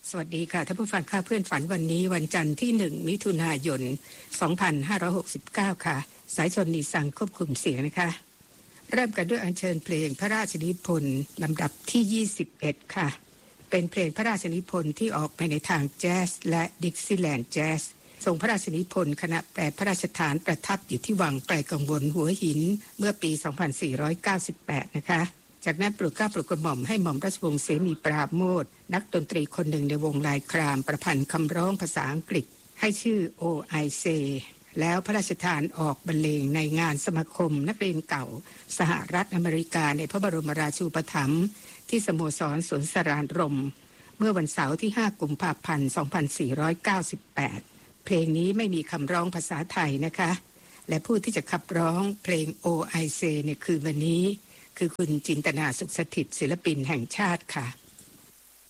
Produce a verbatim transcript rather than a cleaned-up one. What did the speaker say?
สวัสดีค่ะท่านผู้ฟังค่ะเพื่อนฝันวันนี้วันจันทร์ที่หนึ่งมิถุนายนสองพันห้าร้อยหกสิบเก้าค่ะสายชนนีสังควบคุมเสียงนะคะเริ่มกันด้วยอัญเชิญเพลงพระราชนิพนธ์ลำดับที่ยี่สิบเอ็ดค่ะเป็นเพลงพระราชนิพนธ์ที่ออกไปในทางแจ๊สและดิกซี่แลนด์แจ๊สทรงพระราชนิพนธ์ขณะแปรพระราชทานประทับอยู่ที่วังไกลกังวลหัวหินเมื่อปีสองพันสี่ร้อยเก้าสิบแปดนะคะจากนั้นโปรดเกล้าโปรดกระหม่อมให้หม่อมราชวงศ์เสนีปราโมทย์นักดนตรีคนหนึ่งในวงลายครามประพันธ์คำร้องภาษาอังกฤษให้ชื่อ โอ ไอ Say แล้วพระราชทานออกบรรเลงในงานสมาคมนักเรียนเก่าสหรัฐอเมริกาในพระบรมราชูปถัมภ์ที่สโมสรสวนสรานรมเมื่อวันเสาร์ที่ห้ากุมภาพันธ์สองพันสี่ร้อยเก้าสิบแปดเพลงนี้ไม่มีคำร้องภาษาไทยนะคะและผู้ที่จะขับร้องเพลง โอ ไอ Say ในคืนวันนี้คือคุณจินตนาสุขสถิตศิลปินแห่งชาติค่ะ